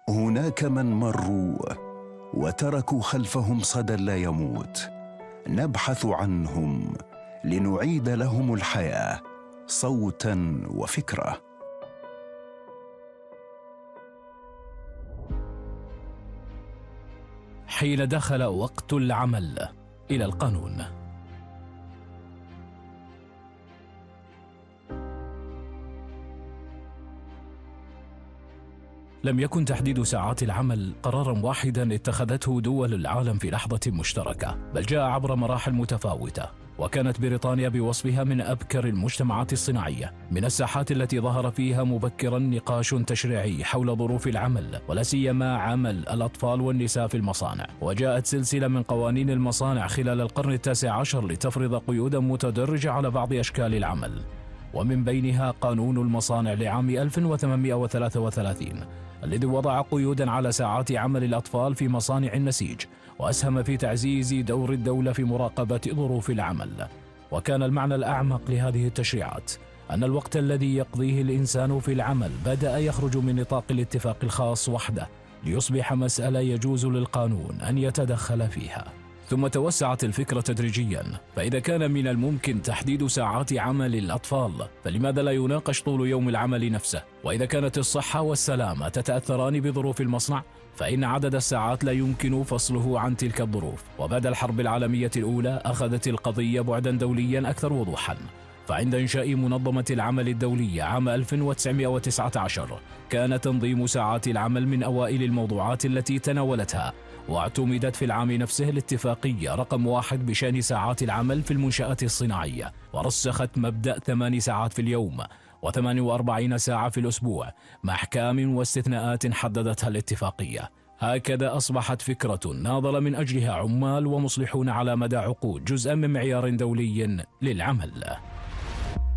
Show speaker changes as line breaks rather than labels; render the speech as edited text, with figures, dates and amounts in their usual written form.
هناك من مروا وتركوا خلفهم صدى لا يموت، نبحث عنهم لنعيد لهم الحياة صوتاً وفكرة.
حين دخل وقت العمل إلى القانون. لم يكن تحديد ساعات العمل قراراً واحداً اتخذته دول العالم في لحظة مشتركة، بل جاء عبر مراحل متفاوتة. وكانت بريطانيا بوصفها من أبكر المجتمعات الصناعية، من الساحات التي ظهر فيها مبكراً نقاش تشريعي حول ظروف العمل، ولا سيما عمل الأطفال والنساء في المصانع. وجاءت سلسلة من قوانين المصانع خلال القرن التاسع عشر لتفرض قيوداً متدرجة على بعض أشكال العمل، ومن بينها قانون المصانع لعام 1833 الذي وضع قيوداً على ساعات عمل الأطفال في مصانع النسيج، وأسهم في تعزيز دور الدولة في مراقبة ظروف العمل. وكان المعنى الأعمق لهذه التشريعات أن الوقت الذي يقضيه الإنسان في العمل بدأ يخرج من نطاق الاتفاق الخاص وحده، ليصبح مسألة يجوز للقانون أن يتدخل فيها. ثم توسعت الفكرة تدريجيا، فإذا كان من الممكن تحديد ساعات عمل الأطفال، فلماذا لا يناقش طول يوم العمل نفسه؟ وإذا كانت الصحة والسلامة تتأثران بظروف المصنع، فإن عدد الساعات لا يمكن فصله عن تلك الظروف. وبعد الحرب العالمية الأولى أخذت القضية بعدا دوليا أكثر وضوحا، فعند إنشاء منظمة العمل الدولية عام 1919 كان تنظيم ساعات العمل من أوائل الموضوعات التي تناولتها، واعتمدت في العام نفسه الاتفاقية رقم 1 بشأن ساعات العمل في المنشآت الصناعية، ورسخت مبدأ 8 ساعات في اليوم و48 ساعة في الأسبوع، مع أحكام واستثناءات حددتها الاتفاقية. هكذا أصبحت فكرة ناضل من أجلها عمال ومصلحون على مدى عقود جزءا من معيار دولي للعمل.